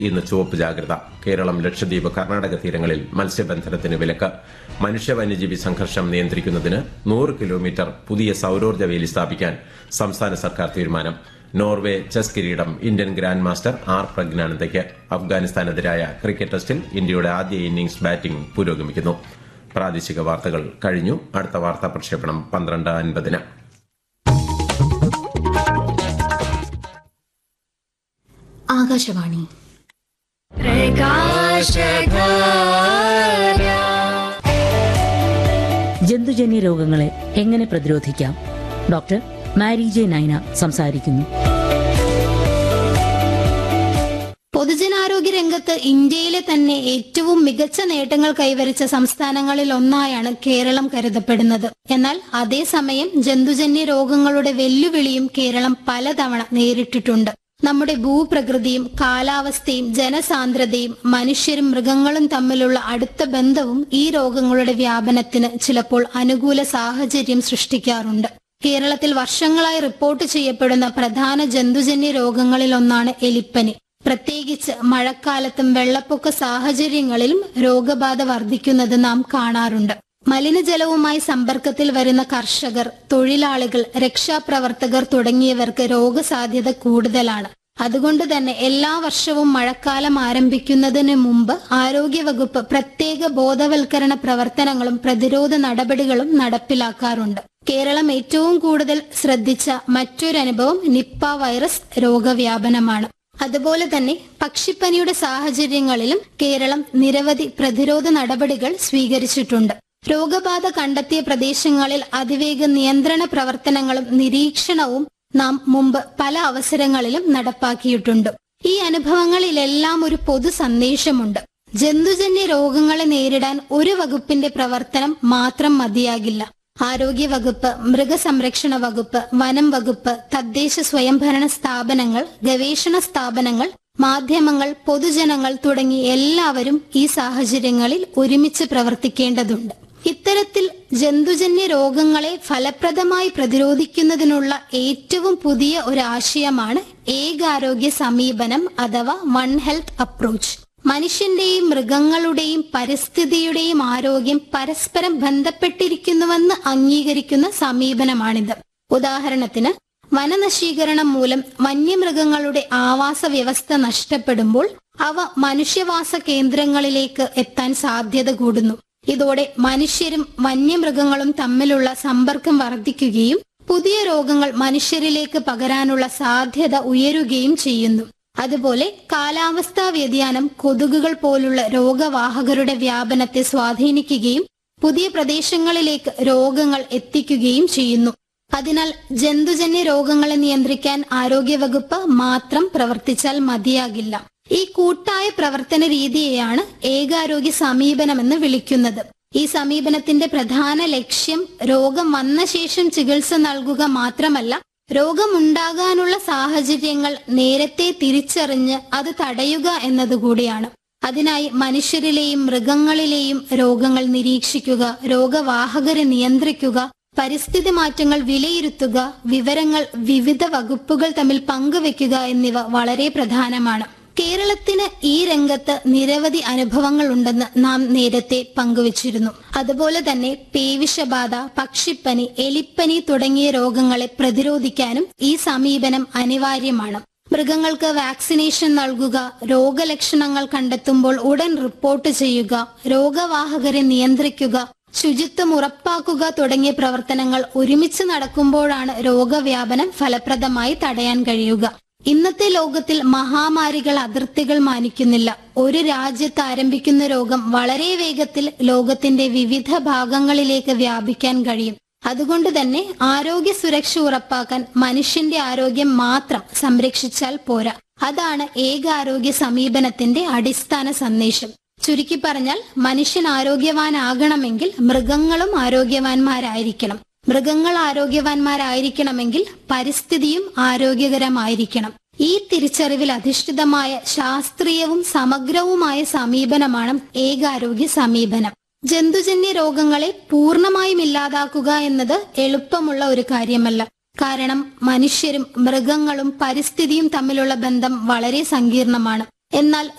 ഇന്ന് ചുവപ്പ് ജാഗ്രത. കേരളം, ലക്ഷദ്വീപ്, കർണാടക തീരങ്ങളിൽ മത്സ്യബന്ധനത്തിന് വിലക്ക്. മനുഷ്യ വന്യജീവി സംഘർഷം നിയന്ത്രിക്കുന്നതിന് 100 കിലോമീറ്റർ പുതിയ സൌരോർജ്ജ വേലി സ്ഥാപിക്കാൻ സംസ്ഥാന സർക്കാർ തീരുമാനം. നോർവേ ചെസ് കിരീടം Indian grand master R പ്രജ്ഞാനന്ദയ്ക്ക്. അഫ്ഗാനിസ്ഥാനെതിരായ cricket ടെസ്റ്റിൽ ഇന്ത്യയുടെ ആദ്യ ഇന്നിംഗ്സ് ബാറ്റിംഗ് പുരോഗമിക്കുന്നു. പ്രാദേശിക വാർത്തകൾ കഴിഞ്ഞു. അടുത്ത വാർത്താ പ്രക്ഷേപണം 12:50. ആകാശവാണി. ജന്തുജന്യ രോഗങ്ങളെ എങ്ങനെ പ്രതിരോധിക്കാം? ഡോക്ടർ മാരി ജെ നൈന സംസാരിക്കുന്നു. പൊതുജനാരോഗ്യ രംഗത്ത് ഇന്ത്യയിലെ തന്നെ ഏറ്റവും മികച്ച നേട്ടങ്ങൾ കൈവരിച്ച സംസ്ഥാനങ്ങളിൽ ഒന്നായാണ് കേരളം കരുതപ്പെടുന്നത്. എന്നാൽ അതേസമയം ജന്തുജന്യ രോഗങ്ങളുടെ വെല്ലുവിളിയും കേരളം പലതവണ നേരിട്ടിട്ടുണ്ട്. നമ്മുടെ ഭൂപ്രകൃതിയും കാലാവസ്ഥയും ജനസാന്ദ്രതയും മനുഷ്യരും മൃഗങ്ങളും തമ്മിലുള്ള അടുത്ത ബന്ധവും ഈ രോഗങ്ങളുടെ വ്യാപനത്തിന് ചിലപ്പോൾ അനുകൂല സാഹചര്യം സൃഷ്ടിക്കാറുണ്ട്. കേരളത്തിൽ വർഷങ്ങളായി റിപ്പോർട്ട് ചെയ്യപ്പെടുന്ന പ്രധാന ജന്തുജന്യ രോഗങ്ങളിലൊന്നാണ് എലിപ്പനി. പ്രത്യേകിച്ച് മഴക്കാലത്തും വെള്ളപ്പൊക്ക സാഹചര്യങ്ങളിലും രോഗബാധ വർദ്ധിക്കുന്നത് നാം കാണാറുണ്ട്. മലിനജലവുമായി സമ്പർക്കത്തിൽ വരുന്ന കർഷകർ, തൊഴിലാളികൾ, രക്ഷാപ്രവർത്തകർ തുടങ്ങിയവർക്ക് രോഗസാധ്യത കൂടുതലാണ്. അതുകൊണ്ട് തന്നെ എല്ലാ വർഷവും മഴക്കാലം ആരംഭിക്കുന്നതിന് മുമ്പ് ആരോഗ്യവകുപ്പ് പ്രത്യേക ബോധവൽക്കരണ പ്രവർത്തനങ്ങളും പ്രതിരോധ നടപടികളും നടപ്പിലാക്കാറുണ്ട്. കേരളം ഏറ്റവും കൂടുതൽ ശ്രദ്ധിച്ച മറ്റൊരനുഭവം നിപ്പ വൈറസ് രോഗവ്യാപനമാണ്. അതുപോലെ തന്നെ പക്ഷിപ്പനിയുടെ സാഹചര്യങ്ങളിലും കേരളം നിരവധി പ്രതിരോധ നടപടികൾ സ്വീകരിച്ചിട്ടുണ്ട്. രോഗബാധ കണ്ടെത്തിയ പ്രദേശങ്ങളിൽ അതിവേഗ നിയന്ത്രണ പ്രവർത്തനങ്ങളും നിരീക്ഷണവും നാം മുമ്പ് പല അവസരങ്ങളിലും നടപ്പാക്കിയിട്ടുണ്ട്. ഈ അനുഭവങ്ങളിലെല്ലാം ഒരു പൊതു സന്ദേശമുണ്ട്. ജന്തുജന്യ രോഗങ്ങളെ നേരിടാൻ ഒരു വകുപ്പിന്റെ പ്രവർത്തനം മാത്രം മതിയാകില്ല. ആരോഗ്യ വകുപ്പ്, മൃഗസംരക്ഷണ വകുപ്പ്, വനം വകുപ്പ്, തദ്ദേശ സ്വയംഭരണ സ്ഥാപനങ്ങൾ, ഗവേഷണ സ്ഥാപനങ്ങൾ, മാധ്യമങ്ങൾ, പൊതുജനങ്ങൾ തുടങ്ങി എല്ലാവരും ഈ സാഹചര്യങ്ങളിൽ ഒരുമിച്ച് പ്രവർത്തിക്കേണ്ടതുണ്ട്. ഇത്തരത്തിൽ ജന്തുജന്യ രോഗങ്ങളെ ഫലപ്രദമായി പ്രതിരോധിക്കുന്നതിനുള്ള ഏറ്റവും പുതിയ ഒരു ആശയമാണ് ഏകാരോഗ്യ സമീപനം അഥവാ വൺ ഹെൽത്ത് അപ്രോച്ച്. മനുഷ്യന്റെയും മൃഗങ്ങളുടെയും പരിസ്ഥിതിയുടെയും ആരോഗ്യം പരസ്പരം ബന്ധപ്പെട്ടിരിക്കുന്നുവെന്ന് അംഗീകരിക്കുന്ന സമീപനമാണിത്. ഉദാഹരണത്തിന്, വനനശീകരണം മൂലം വന്യമൃഗങ്ങളുടെ ആവാസ വ്യവസ്ഥ നഷ്ടപ്പെടുമ്പോൾ അവ മനുഷ്യവാസ കേന്ദ്രങ്ങളിലേക്ക് എത്താൻ സാധ്യത കൂടുന്നു. ഇതോടെ മനുഷ്യരും വന്യമൃഗങ്ങളും തമ്മിലുള്ള സമ്പർക്കം വർദ്ധിക്കുകയും പുതിയ രോഗങ്ങൾ മനുഷ്യരിലേക്ക് പകരാനുള്ള സാധ്യത ഉയരുകയും ചെയ്യുന്നു. അതുപോലെ കാലാവസ്ഥാ വ്യതിയാനം കൊതുകുകൾ പോലുള്ള രോഗവാഹകരുടെ വ്യാപനത്തെ സ്വാധീനിക്കുകയും പുതിയ പ്രദേശങ്ങളിലേക്ക് രോഗങ്ങൾ എത്തിക്കുകയും ചെയ്യുന്നു. അതിനാൽ ജന്തുജന്യ രോഗങ്ങളെ നിയന്ത്രിക്കാൻ ആരോഗ്യവകുപ്പ് മാത്രം പ്രവർത്തിച്ചാൽ മതിയാകില്ല. ഈ കൂട്ടായ പ്രവർത്തന രീതിയെയാണ് ഏകാരോഗ്യ സമീപനമെന്ന് വിളിക്കുന്നത്. ഈ സമീപനത്തിന്റെ പ്രധാന ലക്ഷ്യം രോഗം വന്ന ശേഷം ചികിത്സ നൽകുക മാത്രമല്ല, രോഗമുണ്ടാകാനുള്ള സാഹചര്യങ്ങൾ നേരത്തെ തിരിച്ചറിഞ്ഞ് അത് തടയുക എന്നതുകൂടിയാണ്. അതിനായി മനുഷ്യരിലെയും മൃഗങ്ങളിലെയും രോഗങ്ങൾ നിരീക്ഷിക്കുക, രോഗവാഹകരെ നിയന്ത്രിക്കുക, പരിസ്ഥിതി മാറ്റങ്ങൾ വിലയിരുത്തുക, വിവരങ്ങൾ വിവിധ വകുപ്പുകൾ തമ്മിൽ പങ്കുവെക്കുക എന്നിവ വളരെ പ്രധാനമാണ്. കേരളത്തിന് ഈ രംഗത്ത് നിരവധി അനുഭവങ്ങൾ ഉണ്ടെന്ന് നാം നേരത്തെ പങ്കുവച്ചിരുന്നു. അതുപോലെ തന്നെ പേവിഷബാധ, പക്ഷിപ്പനി, എലിപ്പനി തുടങ്ങിയ രോഗങ്ങളെ പ്രതിരോധിക്കാനും ഈ സമീപനം അനിവാര്യമാണ്. മൃഗങ്ങൾക്ക് വാക്സിനേഷൻ നൽകുക, രോഗലക്ഷണങ്ങൾ കണ്ടെത്തുമ്പോൾ ഉടൻ റിപ്പോർട്ട് ചെയ്യുക, രോഗവാഹകരെ നിയന്ത്രിക്കുക, ശുചിത്വം ഉറപ്പാക്കുക തുടങ്ങിയ പ്രവർത്തനങ്ങൾ ഒരുമിച്ച് നടക്കുമ്പോഴാണ് രോഗവ്യാപനം ഫലപ്രദമായി തടയാൻ കഴിയുക. ഇന്നത്തെ ലോകത്തിൽ മഹാമാരികൾ അതിർത്തികൾ മാനിക്കുന്നില്ല. ഒരു രാജ്യത്ത് ആരംഭിക്കുന്ന രോഗം വളരെ വേഗത്തിൽ ലോകത്തിന്റെ വിവിധ ഭാഗങ്ങളിലേക്ക് വ്യാപിക്കാൻ കഴിയും. അതുകൊണ്ട് തന്നെ ആരോഗ്യ സുരക്ഷ ഉറപ്പാക്കാൻ മനുഷ്യന്റെ ആരോഗ്യം മാത്രം സംരക്ഷിച്ചാൽ പോരാ. അതാണ് ഏകാരോഗ്യ സമീപനത്തിന്റെ അടിസ്ഥാന സന്ദേശം. ചുരുക്കി പറഞ്ഞാൽ, മനുഷ്യൻ ആരോഗ്യവാനാകണമെങ്കിൽ മൃഗങ്ങളും ആരോഗ്യവാന്മാരായിരിക്കണം. മൃഗങ്ങൾ ആരോഗ്യവാന്മാരായിരിക്കണമെങ്കിൽ പരിസ്ഥിതിയും ആരോഗ്യകരമായിരിക്കണം. ഈ തിരിച്ചറിവിൽ അധിഷ്ഠിതമായ ശാസ്ത്രീയവും സമഗ്രവുമായ സമീപനമാണ് ഏകാരോഗ്യ സമീപനം. ജന്തുജന്യ രോഗങ്ങളെ പൂർണ്ണമായും ഇല്ലാതാക്കുക എന്നത് എളുപ്പമുള്ള ഒരു കാര്യമല്ല. കാരണം മനുഷ്യരും മൃഗങ്ങളും പരിസ്ഥിതിയും തമ്മിലുള്ള ബന്ധം വളരെ സങ്കീർണമാണ്. എന്നാൽ